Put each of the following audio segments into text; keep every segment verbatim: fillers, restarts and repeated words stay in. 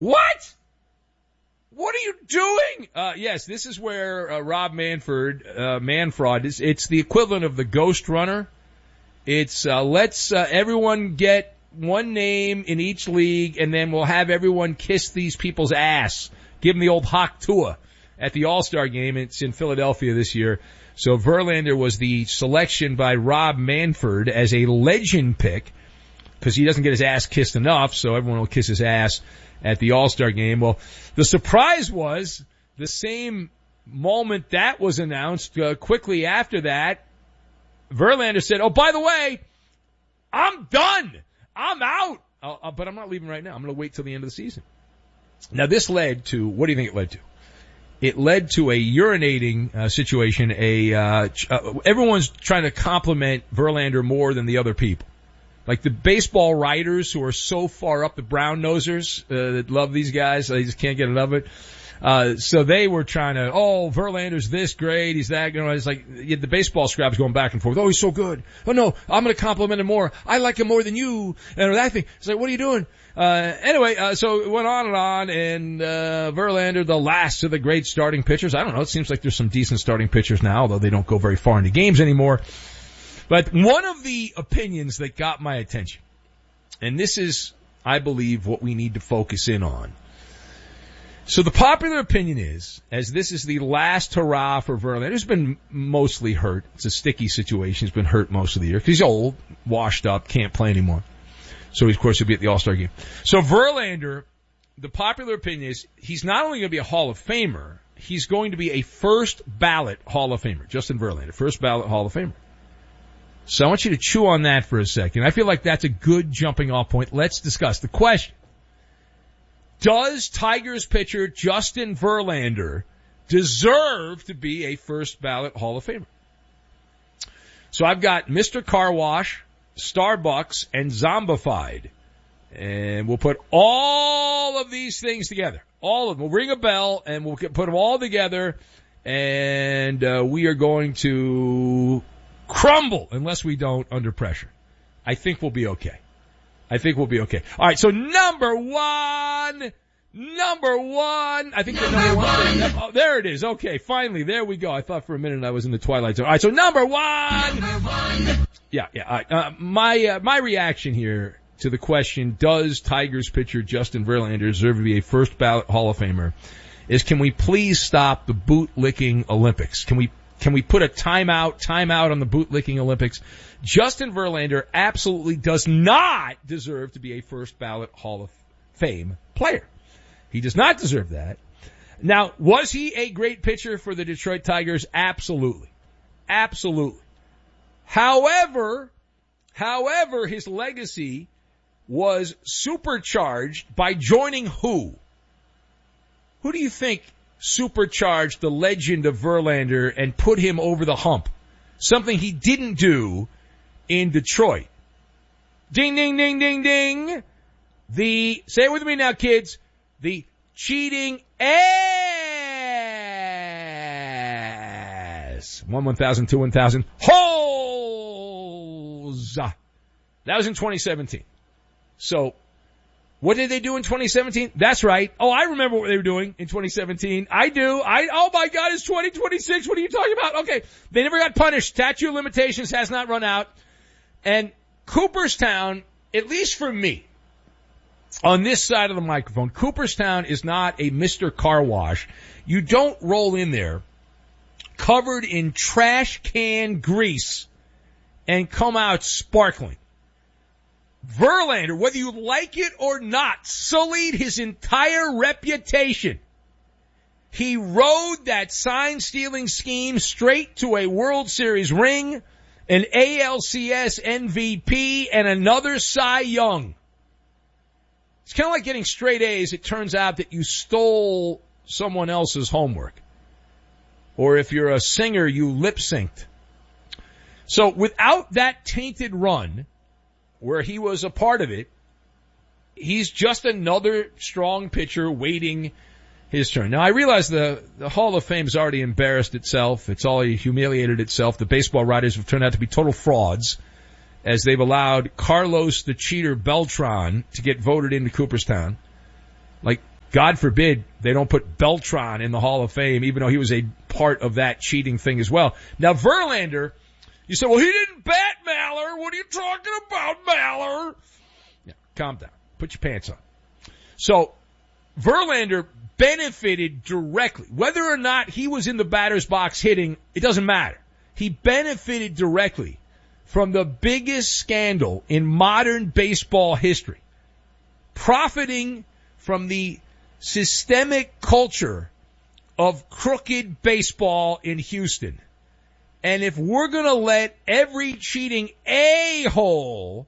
What? What are you doing? Uh, yes, this is where uh, Rob Manfred, uh, Manfred, is, it's the equivalent of the Ghost Runner. It's, uh, let's, uh, everyone get one name in each league, and then we'll have everyone kiss these people's ass. Give them the old Hawk Tua at the All-Star game. It's in Philadelphia this year. So Verlander was the selection by Rob Manfred as a legend pick, because he doesn't get his ass kissed enough, so everyone will kiss his ass at the All-Star game. Well, the surprise was the same moment that was announced, uh, quickly after that, Verlander said, oh, by the way, I'm done. I'm out. Uh, uh, but I'm not leaving right now. I'm going to wait till the end of the season. Now, this led to, what do you think it led to? It led to a urinating uh, situation. A uh, uh, everyone's trying to compliment Verlander more than the other people. Like the baseball writers who are so far up the brown nosers uh, that love these guys, they just can't get enough of it. Uh, so they were trying to, oh, Verlander's this great, he's that, you know, it's like the baseball scrap's going back and forth. Oh, he's so good. Oh no, I'm going to compliment him more. I like him more than you. And that thing. It's like, what are you doing? Uh, anyway, uh, so it went on and on, and, uh, Verlander, the last of the great starting pitchers. I don't know, it seems like there's some decent starting pitchers now, although they don't go very far into games anymore. But one of the opinions that got my attention, and this is, I believe, what we need to focus in on. So the popular opinion is, as this is the last hurrah for Verlander, who's been mostly hurt. It's a sticky situation. He's been hurt most of the year because he's old, washed up, can't play anymore. So, of course, he'll be at the All-Star game. So Verlander, the popular opinion is he's not only going to be a Hall of Famer, he's going to be a first ballot Hall of Famer. Justin Verlander, first ballot Hall of Famer. So I want you to chew on that for a second. I feel like that's a good jumping off point. Let's discuss the question. Does Tigers pitcher Justin Verlander deserve to be a first ballot Hall of Famer? So I've got Mister Car Wash, Starbucks, and Zombified. And we'll put all of these things together. All of them. We'll ring a bell and we'll put them all together. And uh, we are going to crumble unless we don't under pressure. I think we'll be okay. I think we'll be okay. All right, so number one, number one. I think the number one. Oh, there it is. Okay, finally, there we go. I thought for a minute I was in the twilight zone. All right, so number one. Number one. Yeah, yeah. All right. Uh, my uh, my reaction here to the question: does Tigers pitcher Justin Verlander deserve to be a first ballot Hall of Famer? Is can we please stop the boot licking Olympics? Can we can we put a timeout timeout on the boot licking Olympics? Justin Verlander absolutely does not deserve to be a first ballot Hall of Fame player. He does not deserve that. Now, was he a great pitcher for the Detroit Tigers? Absolutely. Absolutely. However, however, his legacy was supercharged by joining who? Who do you think supercharged the legend of Verlander and put him over the hump? Something he didn't do in Detroit. Ding, ding, ding, ding, ding. The, say it with me now, kids, the cheating ass. One, one thousand, two, one thousand. Holes. That was in twenty seventeen. So, what did they do in twenty seventeen? That's right. Oh, I remember what they were doing in twenty seventeen. I do. I, oh my God, it's twenty twenty-six. What are you talking about? Okay. They never got punished. Statute of limitations has not run out. And Cooperstown, at least for me, on this side of the microphone, Cooperstown is not a Mister Car Wash. You don't roll in there covered in trash can grease and come out sparkling. Verlander, whether you like it or not, sullied his entire reputation. He rode that sign-stealing scheme straight to a World Series ring, an A L C S M V P, and another Cy Young. It's kind of like getting straight A's. It turns out that you stole someone else's homework. Or if you're a singer, you lip-synced. So without that tainted run, where he was a part of it, he's just another strong pitcher waiting his turn. Now, I realize the, the Hall of Fame's already embarrassed itself. It's already humiliated itself. The baseball writers have turned out to be total frauds, as they've allowed Carlos the Cheater Beltran to get voted into Cooperstown. Like, God forbid they don't put Beltran in the Hall of Fame, even though he was a part of that cheating thing as well. Now, Verlander, you say, well, he didn't bat, Maller. What are you talking about, Maller? Yeah, calm down. Put your pants on. So, Verlander benefited directly. Whether or not he was in the batter's box hitting, it doesn't matter. He benefited directly from the biggest scandal in modern baseball history, profiting from the systemic culture of crooked baseball in Houston. And if we're going to let every cheating a-hole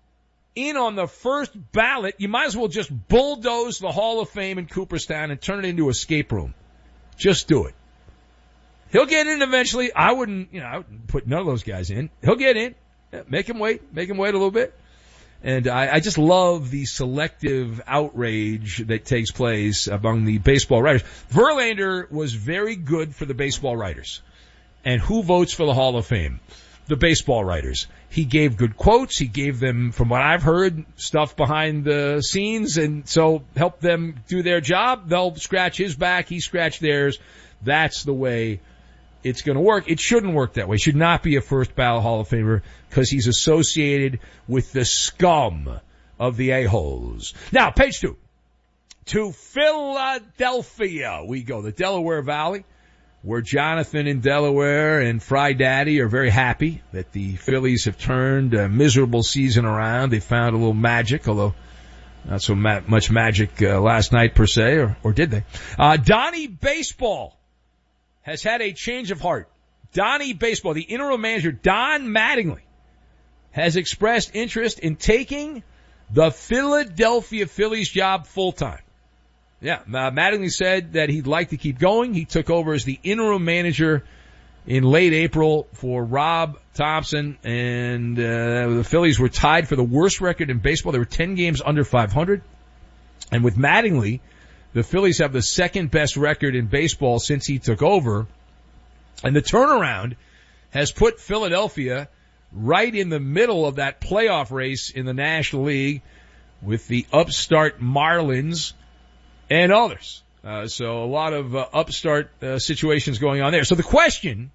in on the first ballot, you might as well just bulldoze the Hall of Fame in Cooperstown and turn it into an escape room. Just do it. He'll get in eventually. I wouldn't, you know, I wouldn't put none of those guys in. He'll get in. Yeah, make him wait. Make him wait a little bit. And I, I just love the selective outrage that takes place among the baseball writers. Verlander was very good for the baseball writers. And who votes for the Hall of Fame? The baseball writers. He gave good quotes. He gave them, from what I've heard, stuff behind the scenes, and so helped them do their job. They'll scratch his back. He scratched theirs. That's the way it's going to work. It shouldn't work that way. It should not be a first ballot Hall of Famer because he's associated with the scum of the a-holes. Now, page two. To Philadelphia we go. The Delaware Valley, where Jonathan in Delaware and Fry Daddy are very happy that the Phillies have turned a miserable season around. They found a little magic, although not so ma- much magic uh, last night per se, or, or did they? Uh, Donnie Baseball has had a change of heart. Donnie Baseball, the interim manager, Don Mattingly, has expressed interest in taking the Philadelphia Phillies job full-time. Yeah, uh, Mattingly said that he'd like to keep going. He took over as the interim manager in late April for Rob Thompson, and uh, the Phillies were tied for the worst record in baseball. They were ten games under five hundred. And with Mattingly, the Phillies have the second best record in baseball since he took over. And the turnaround has put Philadelphia right in the middle of that playoff race in the National League with the upstart Marlins and others. Uh, so a lot of uh, upstart uh, situations going on there. So the question,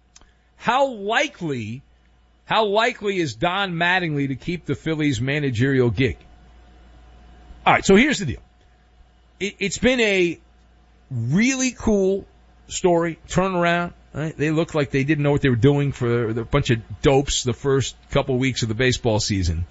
how likely, how likely is Don Mattingly to keep the Phillies managerial gig? All right, so here's the deal. It, it's been a really cool story, turnaround. Right? They looked like they didn't know what they were doing for a bunch of dopes the first couple weeks of the baseball season.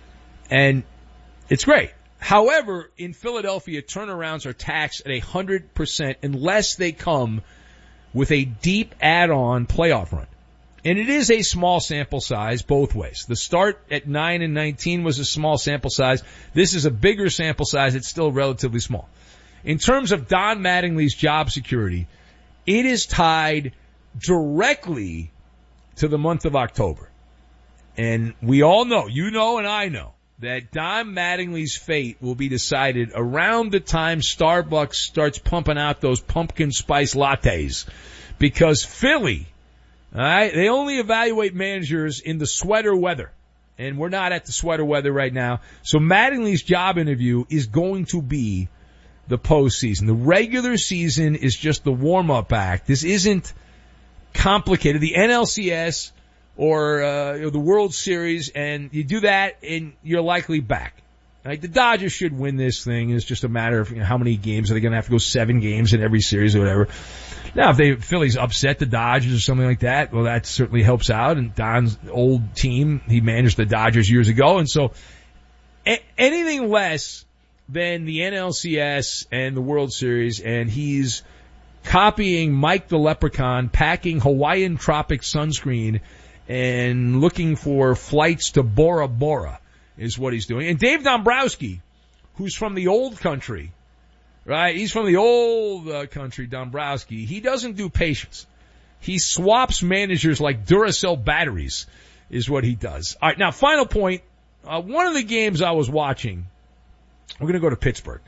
And it's great. However, in Philadelphia, turnarounds are taxed at one hundred percent unless they come with a deep add-on playoff run. And it is a small sample size both ways. The start at nine and nineteen was a small sample size. This is a bigger sample size. It's still relatively small. In terms of Don Mattingly's job security, it is tied directly to the month of October. And we all know, you know and I know, that Don Mattingly's fate will be decided around the time Starbucks starts pumping out those pumpkin spice lattes. Because Philly, all right, they only evaluate managers in the sweater weather. And we're not at the sweater weather right now. So Mattingly's job interview is going to be the postseason. The regular season is just the warm-up act. This isn't complicated. The N L C S or uh, you know, the World Series, and you do that, and you're likely back. Right? The Dodgers should win this thing. It's just a matter of you know, how many games are they going to have to go seven games in every series or whatever. Now, if they Phillies upset the Dodgers or something like that, well, that certainly helps out. And Don's old team, he managed the Dodgers years ago, and so a- anything less than the N L C S and the World Series, and he's copying Mike the Leprechaun, packing Hawaiian Tropic sunscreen, and looking for flights to Bora Bora is what he's doing. And Dave Dombrowski, who's from the old country, right? He's from the old uh, country, Dombrowski. He doesn't do patience. He swaps managers like Duracell batteries is what he does. All right, now, final point. Uh, one of the games I was watching, we're going to go to Pittsburgh.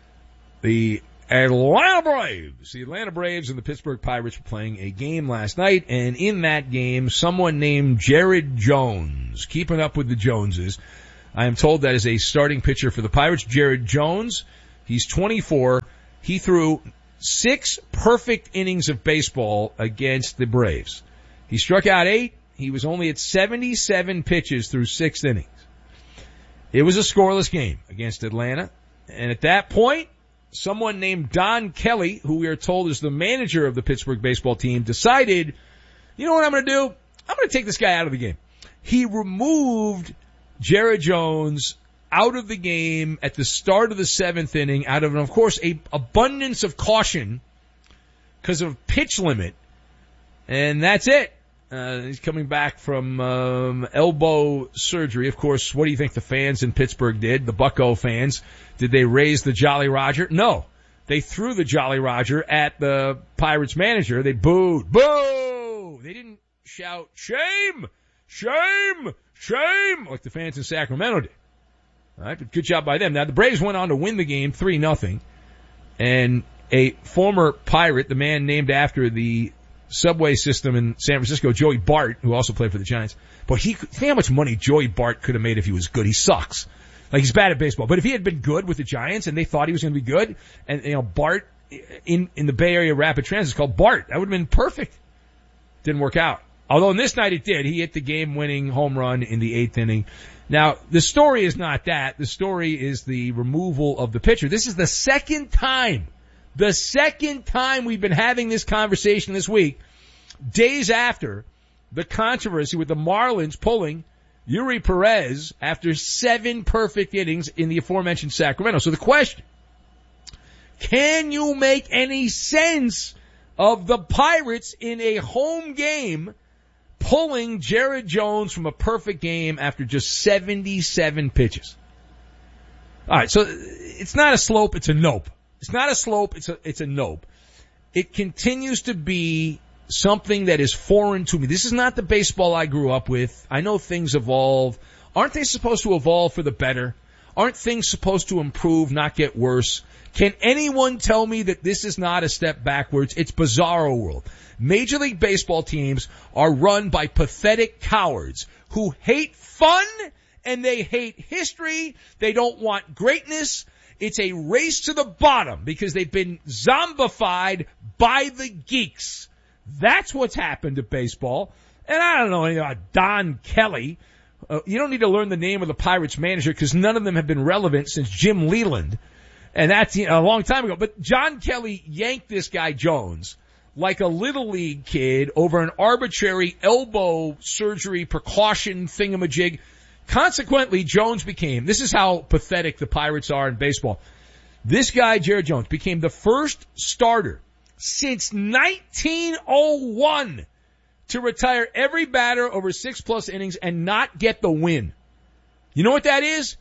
The Atlanta Braves. The Atlanta Braves and the Pittsburgh Pirates were playing a game last night, and in that game, someone named Jared Jones, keeping up with the Joneses. I am told that is a starting pitcher for the Pirates. Jared Jones, He's twenty-four. He threw six perfect innings of baseball against the Braves. He struck out eight. He was only at seventy-seven pitches through six innings. It was a scoreless game against Atlanta. And at that point, someone named Don Kelly, who we are told is the manager of the Pittsburgh baseball team, decided, you know what I'm going to do? I'm going to take this guy out of the game. He removed Jared Jones out of the game at the start of the seventh inning out of, of course, a abundance of caution because of pitch limit. And that's it. Uh, he's coming back from um, elbow surgery. Of course, what do you think the fans in Pittsburgh did? The Bucko fans. Did they raise the Jolly Roger? No. They threw the Jolly Roger at the Pirates manager. They booed. Boo! They didn't shout, shame! Shame! Shame! Like the fans in Sacramento did. All right, but good job by them. Now, the Braves went on to win the game three nothing. And a former Pirate, the man named after the subway system in San Francisco, Joey Bart, who also played for the Giants. But he, think how much money Joey Bart could have made if he was good. He sucks. Like, he's bad at baseball. But if he had been good with the Giants and they thought he was going to be good, and, you know, Bart in, in the Bay Area Rapid Transit is called Bart, that would have been perfect. Didn't work out. Although in this night it did. He hit the game-winning home run in the eighth inning. Now, the story is not that. The story is the removal of the pitcher. This is the second time The second time we've been having this conversation this week, days after the controversy with the Marlins pulling Yuri Perez after seven perfect innings in the aforementioned Sacramento. So the question, can you make any sense of the Pirates in a home game pulling Jared Jones from a perfect game after just seventy-seven pitches? All right, so it's not a slope, it's a nope. It's not a slope, it's a, it's a nope. It continues to be something that is foreign to me. This is not the baseball I grew up with. I know things evolve. Aren't they supposed to evolve for the better? Aren't things supposed to improve, not get worse? Can anyone tell me that this is not a step backwards? It's bizarro world. Major League Baseball teams are run by pathetic cowards who hate fun and they hate history. They don't want greatness. It's a race to the bottom because they've been zombified by the geeks. That's what's happened to baseball. And I don't know anything about Don Kelly. Uh, you don't need to learn the name of the Pirates manager because none of them have been relevant since Jim Leland. And that's, you know, a long time ago. But John Kelly yanked this guy Jones like a little league kid over an arbitrary elbow surgery precaution thingamajig. Consequently, Jones became, this is how pathetic the Pirates are in baseball. This guy, Jared Jones, became the first starter since nineteen oh one to retire every batter over six plus innings and not get the win. You know what that is?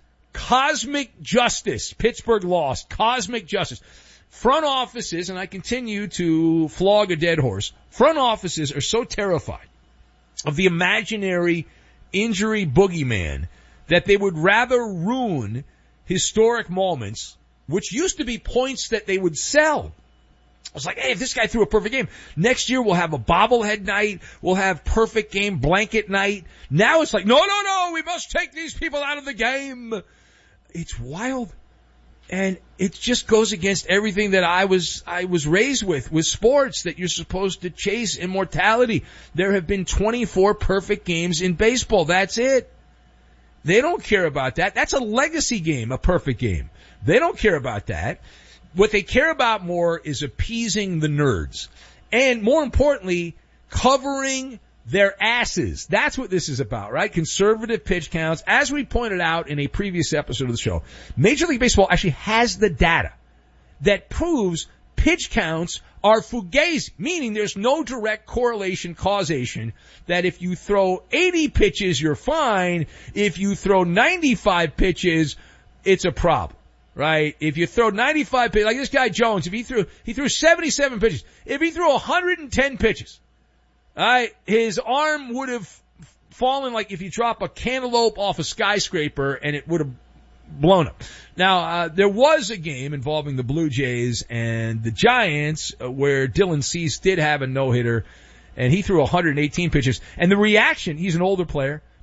Cosmic justice. Pittsburgh lost. Cosmic justice. Front offices, and I continue to flog a dead horse, front offices are so terrified of the imaginary injury boogeyman that they would rather ruin historic moments, which used to be points that they would sell. It's like, hey, if this guy threw a perfect game, next year we'll have a bobblehead night, we'll have perfect game blanket night. Now it's like, no, no, no, we must take these people out of the game. It's wild. And it just goes against everything that I was, I was raised with, with sports, that you're supposed to chase immortality. There have been twenty-four perfect games in baseball. That's it. They don't care about that. That's a legacy game, a perfect game. They don't care about that. What they care about more is appeasing the nerds. And more importantly, covering their asses. That's what this is about, right? Conservative pitch counts. As we pointed out in a previous episode of the show, Major League Baseball actually has the data that proves pitch counts are fugazi, meaning there's no direct correlation, causation, that if you throw eighty pitches, you're fine. If you throw ninety-five pitches, it's a problem. Right? If you throw ninety-five pitches, like this guy Jones, if he threw, he threw seventy-seven pitches. If he threw one hundred ten pitches, alright, his arm would have fallen like if you drop a cantaloupe off a skyscraper and it would have blown up. Now, uh, there was a game involving the Blue Jays and the Giants uh, where Dylan Cease did have a no-hitter and he threw one hundred eighteen pitches. And the reaction, he's an older player,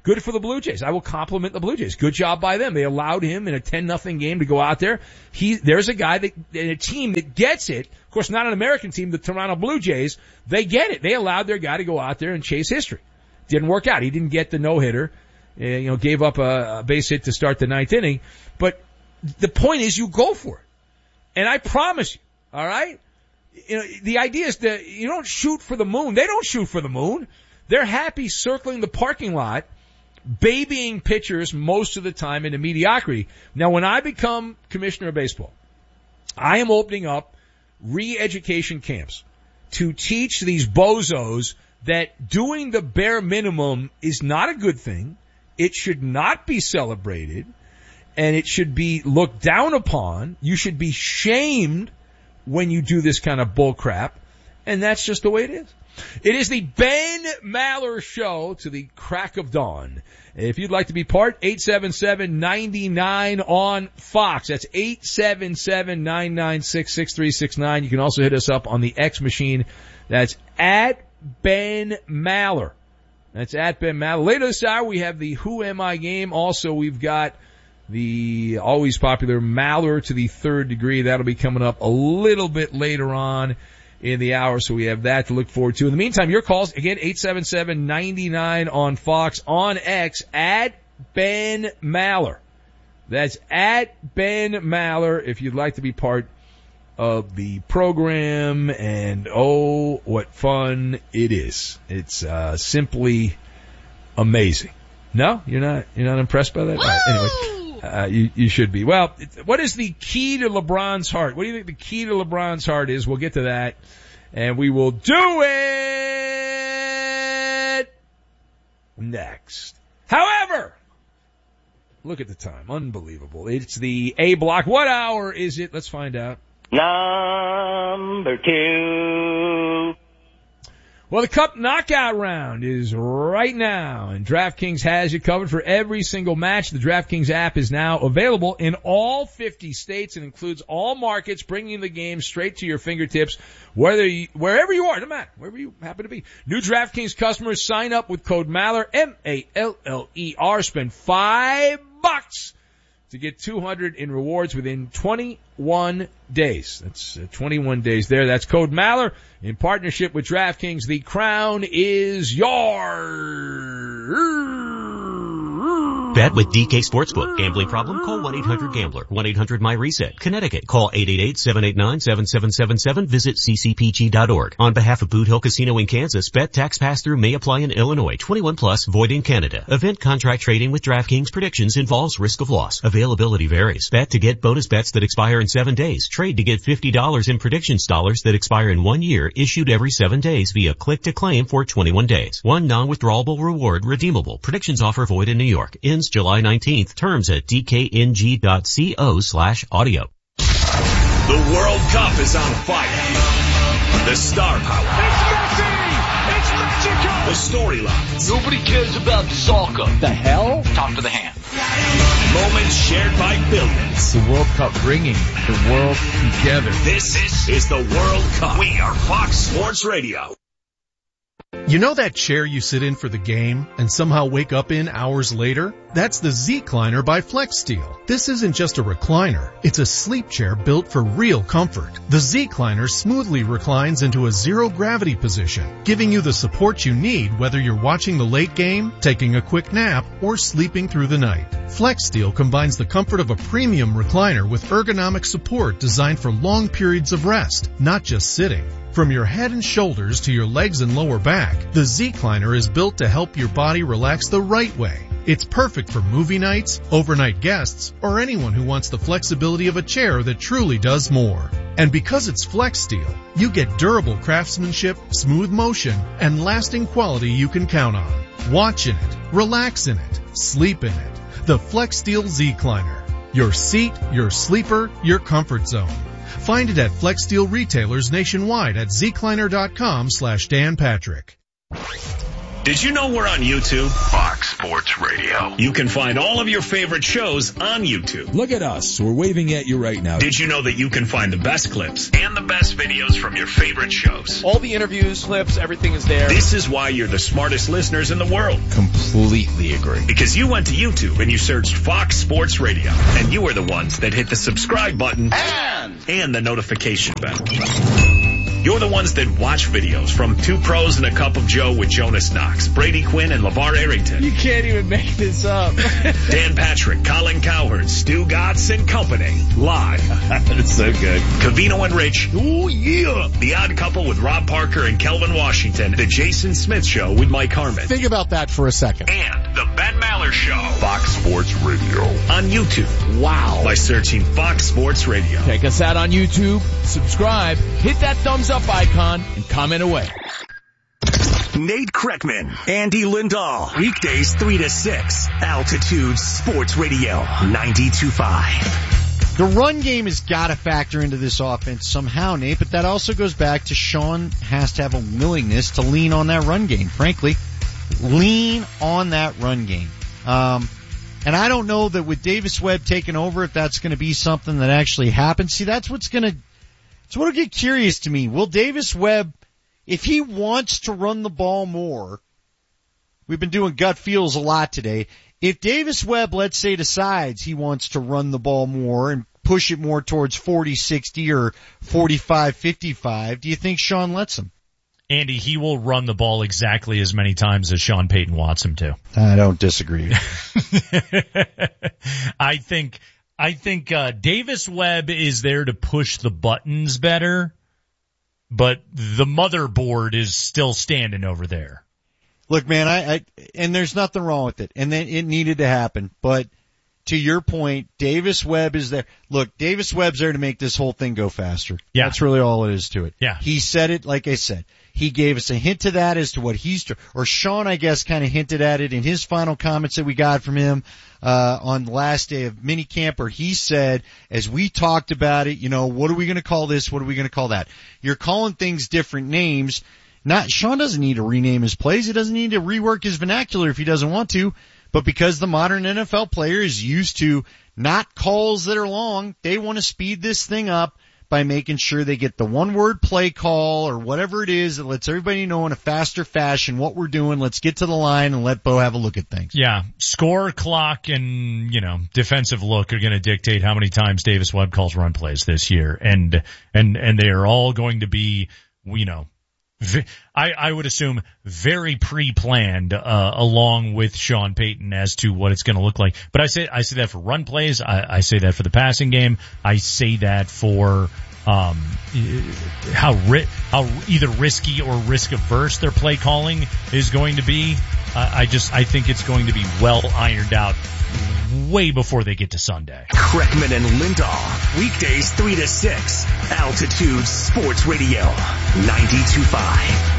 Good for the Blue Jays. I will compliment the Blue Jays. Good job by them. They allowed him in a ten nothing game to go out there. He, there's a guy that, in a team that gets it. Of course, not an American team, the Toronto Blue Jays. They get it. They allowed their guy to go out there and chase history. Didn't work out. He didn't get the no-hitter. Uh, you know, gave up a, a base hit to start the ninth inning. But the point is you go for it. And I promise you, all right? You know, the idea is that you don't shoot for the moon. They don't shoot for the moon. They're happy circling the parking lot, babying pitchers most of the time into mediocrity. Now, when I become commissioner of baseball, I am opening up re-education camps to teach these bozos that doing the bare minimum is not a good thing. It should not be celebrated, and it should be looked down upon. You should be shamed when you do this kind of bull crap, and that's just the way it is. It is the Ben Maller Show to the crack of dawn. If you'd like to be part, eight seven seven, nine nine on Fox. That's eight seven seven, nine nine six, six three six nine. You can also hit us up on the X machine. That's at Ben Maller. That's at Ben Maller. Later this hour, we have the Who Am I game. Also, we've got the always popular Maller to the third degree. That'll be coming up a little bit later on in the hour, so we have that to look forward to. In the meantime, your calls, again, eight seven seven, nine nine on Fox, on X, at Ben Maller. That's at Ben Maller if you'd like to be part of the program, and oh, what fun it is. It's uh simply amazing. No? You're not, you're not impressed by that? Right, anyway, uh, you, you should be. Well, what is the key to LeBron's heart? What do you think the key to LeBron's heart is? We'll get to that, and we will do it next. However, look at the time. Unbelievable. It's the A block. What hour is it? Let's find out. Number two. Well, the Cup knockout round is right now, and DraftKings has you covered for every single match. The DraftKings app is now available in all fifty states and includes all markets, bringing the game straight to your fingertips, whether you, wherever you are, no matter, wherever you happen to be. New DraftKings customers sign up with code Maller, M A L L E R, spend five bucks to get two hundred in rewards within twenty-one days. That's uh, twenty-one days there. That's code Maller in partnership with DraftKings. The crown is yours. Bet with D K Sportsbook. Gambling problem? Call one eight hundred gambler. one eight hundred my reset. Connecticut. Call eight eight eight, seven eight nine, seven seven seven seven. Visit c c p g dot org. On behalf of Boot Hill Casino in Kansas, bet tax pass-through may apply in Illinois. twenty-one plus, void in Canada. Event contract trading with DraftKings predictions involves risk of loss. Availability varies. Bet to get bonus bets that expire in seven days. Trade to get fifty dollars in predictions dollars that expire in one year, issued every seven days via click to claim for twenty-one days. One non-withdrawable reward redeemable. Predictions offer void in New York. Ends July nineteenth. Terms at d k n g dot co slash audio. The World Cup is on fire. The star power. It's Messi! It's Mexico! The storylines. Nobody cares about soccer. The hell? Talk to the hand. Moments shared by billions. The World Cup bringing the world together. This is, is the World Cup. We are Fox Sports Radio. You know that chair you sit in for the game and somehow wake up in hours later? That's the Z-Cliner by FlexSteel. This isn't just a recliner. It's a sleep chair built for real comfort. The Z-Cliner smoothly reclines into a zero-gravity position, giving you the support you need whether you're watching the late game, taking a quick nap, or sleeping through the night. FlexSteel combines the comfort of a premium recliner with ergonomic support designed for long periods of rest, not just sitting. From your head and shoulders to your legs and lower back, the Z-Cliner is built to help your body relax the right way. It's perfect for movie nights, overnight guests, or anyone who wants the flexibility of a chair that truly does more. And because it's FlexSteel, you get durable craftsmanship, smooth motion, and lasting quality you can count on. Watch in it, relax in it, sleep in it. The FlexSteel Z-Cliner. Your seat, your sleeper, your comfort zone. Find it at FlexSteel retailers nationwide at zcliner dot com slash Dan Patrick. Did you know we're on YouTube? Fox Sports Sports Radio. You can find all of your favorite shows on YouTube. Look at us. We're waving at you right now. Did you know that you can find the best clips and the best videos from your favorite shows? All the interviews, clips, everything is there. This is why you're the smartest listeners in the world. Completely agree. Because you went to YouTube and you searched Fox Sports Radio. And you are the ones that hit the subscribe button And, and the notification bell. You're the ones that watch videos from Two Pros and a Cup of Joe with Jonas Knox, Brady Quinn, and LeVar Arrington. You can't even make this up. Dan Patrick, Colin Cowherd, Stu Gatz and company. Live. That's so good. Covino and Rich. Oh, yeah. The Odd Couple with Rob Parker and Kelvin Washington. The Jason Smith Show with Mike Harmon. Think about that for a second. And the Ben Maller Show. Fox Sports Radio. On YouTube. Wow. By searching Fox Sports Radio. Check us out on YouTube, subscribe, hit that thumbs up icon, and comment away. Nate Kreckman, Andy Lindahl. Weekdays three to six. Altitude Sports Radio. ninety-two point five. The run game has got to factor into this offense somehow, Nate, but that also goes back to Sean has to have a willingness to lean on that run game, frankly. Lean on that run game. Um, and I don't know that with Davis Webb taking over, if that's going to be something that actually happens. See, that's what's going to, it's what'll get curious to me. Will Davis Webb, if he wants to run the ball more, we've been doing gut feels a lot today. If Davis Webb, let's say, decides he wants to run the ball more and push it more towards forty sixty or forty-five fifty-five, do you think Sean lets him? Andy, he will run the ball exactly as many times as Sean Payton wants him to. I don't disagree. I think, I think, uh, Davis Webb is there to push the buttons better, but the motherboard is still standing over there. Look, man, I, I, and there's nothing wrong with it, and then it needed to happen, but to your point, Davis Webb is there. Look, Davis Webb's there to make this whole thing go faster. Yeah. That's really all it is to it. Yeah. He said it, like I said. He gave us a hint to that as to what he's, or Sean, I guess, kind of hinted at it in his final comments that we got from him, uh, on the last day of minicamp, where he said, as we talked about it, you know, what are we going to call this? What are we going to call that? You're calling things different names. Not, Sean doesn't need to rename his plays. He doesn't need to rework his vernacular if he doesn't want to. But because the modern N F L player is used to not calls that are long, they want to speed this thing up by making sure they get the one-word play call or whatever it is that lets everybody know in a faster fashion what we're doing. Let's get to the line and let Bo have a look at things. Yeah, score, clock, and, you know, defensive look are going to dictate how many times Davis Webb calls run plays this year. And, and, and they are all going to be, you know, I, I would assume very pre-planned, uh, along with Sean Payton as to what it's going to look like. But I say, I say that for run plays. I, I say that for the passing game. I say that for, um, how ri- how either risky or risk averse their play calling is going to be. Uh, I just, I think it's going to be well ironed out way before they get to Sunday. Kreckman and Lindahl. Weekdays three to six. Altitude Sports Radio. ninety-two point five.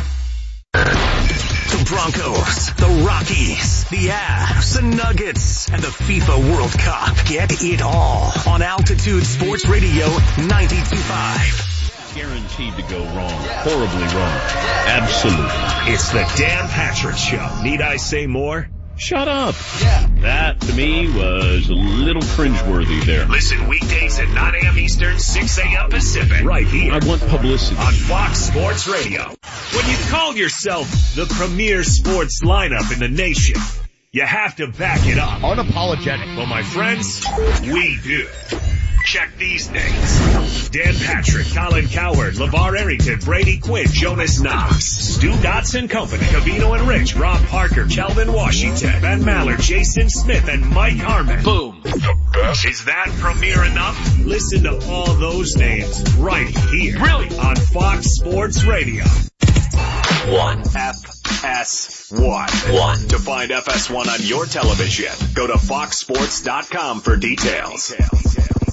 The Broncos, the Rockies, the Avs, the Nuggets, and the FIFA World Cup. Get it all on Altitude Sports Radio ninety-two point five. Guaranteed to go wrong. Horribly wrong. Absolutely. It's the Dan Patrick Show. Need I say more? Shut up. Yeah. That, to me, was a little cringeworthy there. Listen weekdays at nine a.m. Eastern, six a.m. Pacific. Right here. I want publicity. On Fox Sports Radio. When you call yourself the premier sports lineup in the nation, you have to back it up. Unapologetic. Well, my friends, we do. Check these names. Dan Patrick, Colin Cowherd, LeVar Arrington, Brady Quinn, Jonas Knox, Stu Gatz and Company, Covino and Rich, Rob Parker, Kelvin Washington, Ben Maller, Jason Smith, and Mike Harmon. Boom. The best. Is that premiere enough? Listen to all those names right here. Brilliant. On Fox Sports Radio. One. F S one. One. To find F S one on your television, go to fox sports dot com for details.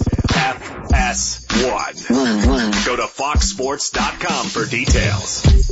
F S one. Go to fox sports dot com for details.